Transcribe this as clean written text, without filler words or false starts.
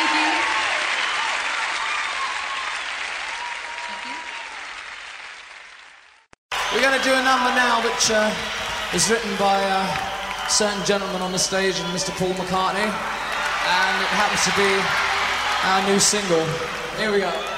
Thank you. We're going to do a number now which is written by a certain gentleman on the stage, Mr. Paul McCartney, and it happens to be our new single. Here we go.